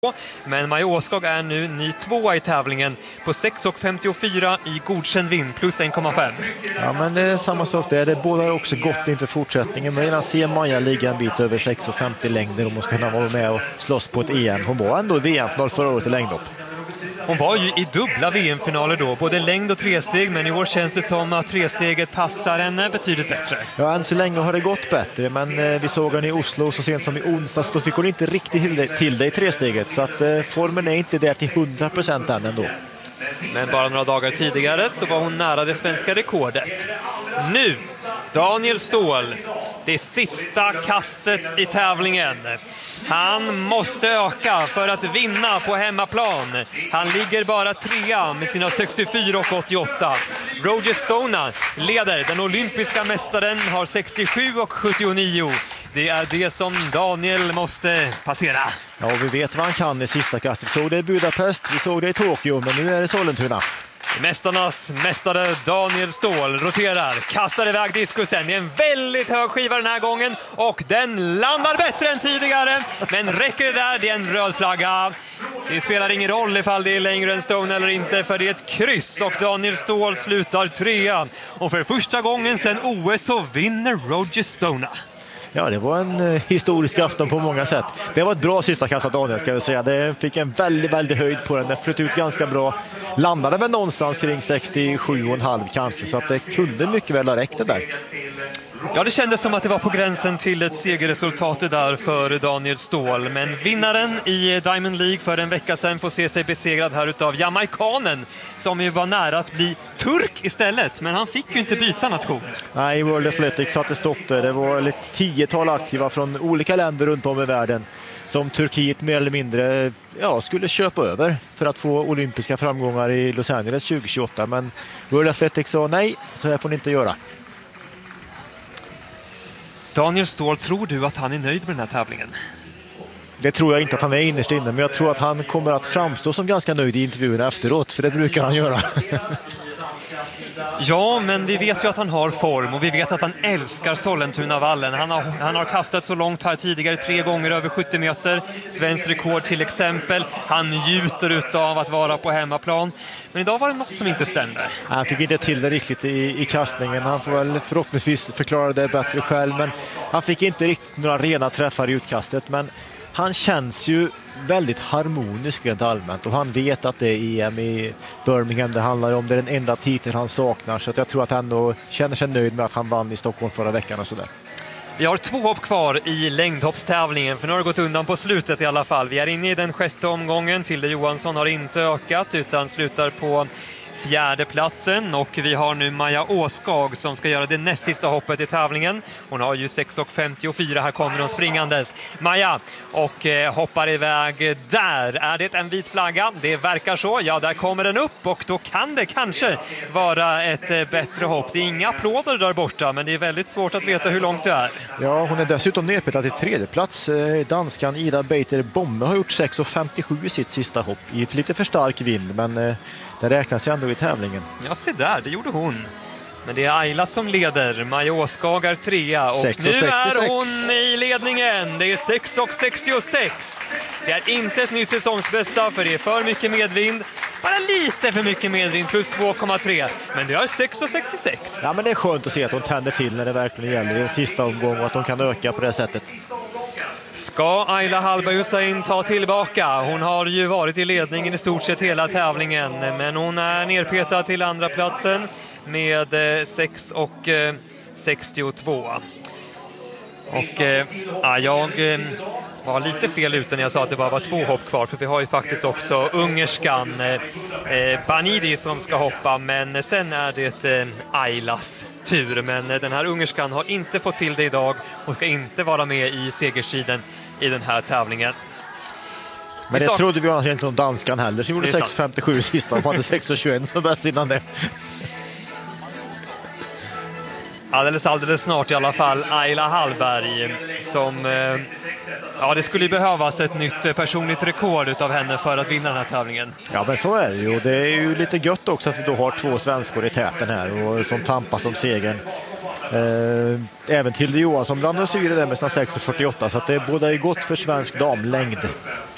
Men Maja Åskog är nu ny tvåa i tävlingen på 6,54 i godkänd vind plus 1,5. Ja, men det är samma sak där. Det båda också gott inför fortsättningen. Men innan ser Maja ligga en bit över 6,50 längder om hon ska kunna vara med och slåss på ett EM. Hon var ändå i VM-final förra året i längdhopp. Hon var ju i dubbla VM-finaler då, både längd och tresteg, men i år känns det som att tresteget passar henne betydligt bättre. Ja, än så länge har det gått bättre, men vi såg henne i Oslo så sent som i onsdags, då fick hon inte riktigt till det i tresteget, så att formen är inte där till 100% än ändå. Men bara några dagar tidigare så var hon nära det svenska rekordet. Nu, Daniel Ståhl, det sista kastet i tävlingen. Han måste öka för att vinna på hemmaplan. Han ligger bara trea med sina 64,88. Roger Stona leder. Den olympiska mästaren har 67,79. Det är det som Daniel måste passera. Ja, vi vet vad han kan i sista kastet. Vi såg det i Budapest, vi såg det i Tokyo, men nu är det Sollentuna. Mästarnas mästare Daniel Ståhl roterar, kastar iväg diskusen. Det är en väldigt hög skiva den här gången och den landar bättre än tidigare. Men räcker det där, det är en röd flagga. Det spelar ingen roll ifall det är längre än Stone eller inte, för det är ett kryss och Daniel Ståhl slutar trea. Och för första gången sedan OS så vinner Roger Stona. Ja, det var en historisk afton på många sätt. Det var ett bra sista kast av Daniel, ska jag säga. Det fick en väldigt höjd på den. Det flöt ut ganska bra. Landade väl någonstans kring 67,5 kanske, så att det kunde mycket väl ha räckt det där. Ja, det kändes som att det var på gränsen till ett segerresultat där för Daniel Ståhl. Men vinnaren i Diamond League för en vecka sedan får se sig besegrad här utav jamaikanen, som ju var nära att bli turk istället. Men han fick ju inte byta nation. Nej, World Athletics satte stopp där. Det var lite 10-tal aktiva från olika länder runt om i världen som Turkiet mer eller mindre skulle köpa över för att få olympiska framgångar i Los Angeles 2028. Men World Athletics sa nej, så här får ni inte göra. Daniel Ståhl, tror du att han är nöjd med den här tävlingen? Det tror jag inte att han är innerst inne, men jag tror att han kommer att framstå som ganska nöjd i intervjuerna efteråt, för det brukar han göra. Ja, men vi vet ju att han har form och vi vet att han älskar Sollentunavallen. Han har kastat så långt här tidigare 3 gånger över 70 meter. Svenskt rekord till exempel. Han njuter av att vara på hemmaplan. Men idag var det något som inte stämde. Han fick inte till det riktigt i kastningen. Han får väl förhoppningsvis förklara det bättre själv. Men han fick inte riktigt några rena träffar i utkastet. Men han känns ju väldigt harmonisk rent allmänt, och han vet att det är EM i Birmingham det handlar om. Det är den enda titel han saknar, så att jag tror att han då känner sig nöjd med att han vann i Stockholm förra veckan och sådär. Vi har 2 hopp kvar i längdhoppstävlingen, för nu har det gått undan på slutet i alla fall. Vi är inne i den 6:e omgången. Tilde Johansson har inte ökat utan slutar på 4:e platsen, och vi har nu Maja Åskog som ska göra det näst sista hoppet i tävlingen. Hon har ju 6,54, här kommer hon springandes. Maja och hoppar iväg där. Är det en vit flagga? Det verkar så. Ja, där kommer den upp och då kan det kanske vara ett bättre hopp. Det är inga applåder där borta, men det är väldigt svårt att veta hur långt det är. Ja, hon är dessutom nedpetad till 3:e plats. Danskan Ida Beiter Bomme har gjort 6,57 i sitt sista hopp i lite för stark vind, men det räknas ju ändå i tävlingen. Ja, se där, det gjorde hon. Men det är Ayla som leder. Maja Åskog är 3:a och 6, nu 66. är hon i ledningen. Det är 6,66. Det är inte ett nytt säsongsbästa, för det är för mycket medvind. Bara lite för mycket medvind, plus 2,3. Men det är 6,66. Ja, men det är skönt att se att hon tänder till när det verkligen gäller i en sista omgång och att de kan öka på det sättet. Ska Ayla Halberg ta tillbaka? Hon har ju varit i ledningen i stort sett hela tävlingen, men hon är nerpetad till andra platsen med 6,62. Och jag var lite fel ute när jag sa att det bara var 2 hopp kvar, för vi har ju faktiskt också ungerskan Banidi som ska hoppa, men sen är det Aylas tur. Men den här ungerskan har inte fått till det idag och ska inte vara med i segerstriden i den här tävlingen. Men det trodde vi annars inte om danskan heller, som gjorde 6,57 sista och hade 6,21 som bäst innan det. Alldeles snart i alla fall Ayla Hallberg som det skulle behövas ett nytt personligt rekord utav henne för att vinna den här tävlingen. Ja, men så är det ju. Det är ju lite gött också att vi då har 2 svenskor i täten här och som tampas om segern. Även Tilde Johansson blandar sig i det där med sina 6,48, så att det är både gott för svensk damlängd.